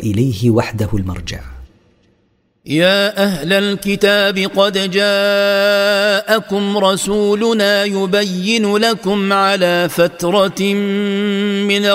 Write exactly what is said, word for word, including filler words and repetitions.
واليه وحده المرجع. يا أهل الكتاب قد جاءكم رسولنا يبين لكم على فترة من